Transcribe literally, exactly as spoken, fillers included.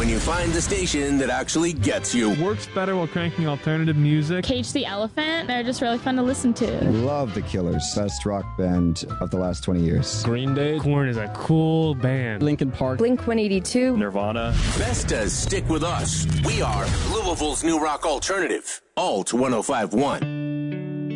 when you find the station that actually gets you. Works better while cranking alternative music. Cage the Elephant, they're just really fun to listen to. Love the Killers, best rock band of the last twenty years. Green Day. Korn is a cool band. Linkin Park. Blink one eighty-two. Nirvana. Best does stick with us. We are Louisville's new rock alternative. Alt one oh five point one.